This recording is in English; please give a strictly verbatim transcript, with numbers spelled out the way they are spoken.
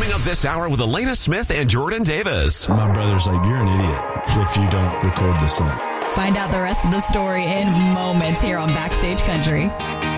Wrapping up this hour with Elena Smith and Jordan Davis. My brother's like, you're an idiot if you don't record this song. Find out the rest of the story in moments here on Backstage Country.